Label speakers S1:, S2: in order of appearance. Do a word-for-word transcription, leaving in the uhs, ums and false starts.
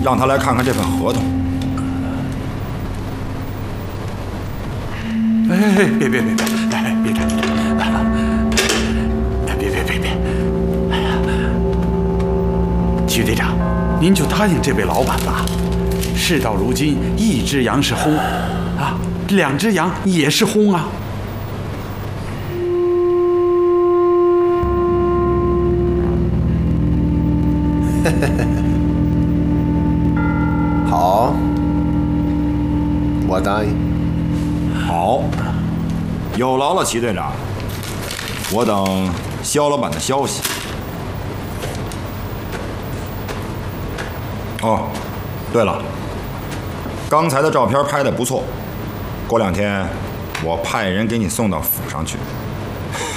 S1: 让他来看看这份合同。
S2: 哎，别别别别，哎，别别别，哎，别别别别，哎呀，徐队长，您就答应这位老板吧。事到如今，一只羊是轰，啊，两只羊也是轰啊。
S3: 好，我答应。
S1: 好，有劳了，齐队长。我等肖老板的消息。哦，对了，刚才的照片拍得不错，过两天我派人给你送到府上去。